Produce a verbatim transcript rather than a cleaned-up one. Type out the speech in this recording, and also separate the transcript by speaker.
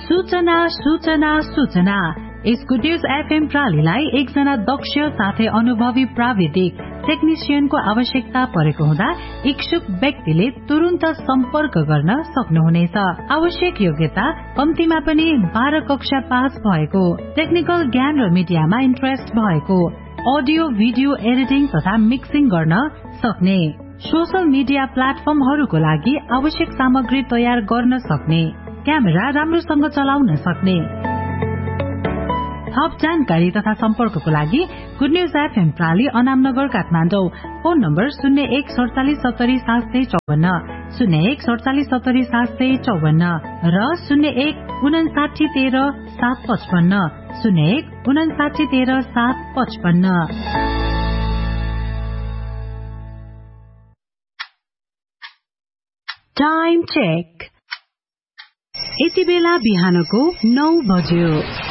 Speaker 1: सूचना सूचना सूचना यस गुड न्यूज एफएम प्रालीलाई एकजना दक्ष साथै अनुभवी प्राविधिक टेक्निसियनको आवश्यकता परेको हुँदा इच्छुक व्यक्तिले तुरुन्त सम्पर्क गर्न सक्नुहुनेछ। आवश्यक योग्यता कम्तीमा पनि बाह्र कक्षा पास भएको, टेक्निकल ज्ञान र मिडियामा इन्ट्रेस्ट भएको, अडियो भिडियो एडिटिङ तथा मिक्सिङ गर्न सक्ने, सोशल मिडिया प्लेटफर्महरूको लागि आवश्यक सामग्री तयार गर्न सक्ने, क्यामेरा राम्रोसँग चलाउन सक्ने। थप जानकारी तथा सम्पर्कको लागि good news FM प्राली Anamnagar Kathmandu. Phone number शून्य एक सडचालिस सत्तरी सात सय चौवन्न, शून्य एक सडचालिस सत्तरी सात सय चौवन्न र शून्य एक उनासाठी तेह्र सात पचपन्न, शून्य एक उनासाठी तेह्र सात पचपन्न। Time check. यति बेला बिहानको नौ बज्यो।